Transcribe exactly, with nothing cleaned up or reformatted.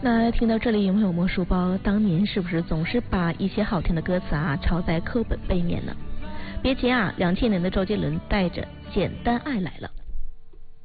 那听到这里，有没有魔术包当年是不是总是把一些好听的歌词啊抄在课本背面呢？别急啊，两千年的周杰伦带着《简单爱》来了。